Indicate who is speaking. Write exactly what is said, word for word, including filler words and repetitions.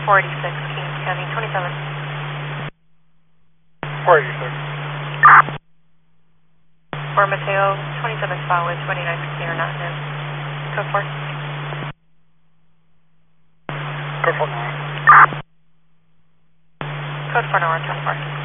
Speaker 1: four eighty-six, King County, twenty-seven.
Speaker 2: four eighty-six.
Speaker 1: For Mateo, twenty-seven spot with twenty-nine sixteen or not known. Code four.
Speaker 2: Code four nine.
Speaker 1: Code four, no, twenty-four.